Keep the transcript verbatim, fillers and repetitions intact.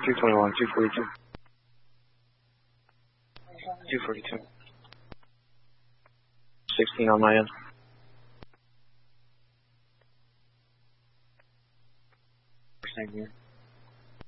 two twenty-one, two forty-two. two forty-two. sixteen on my end. Same here.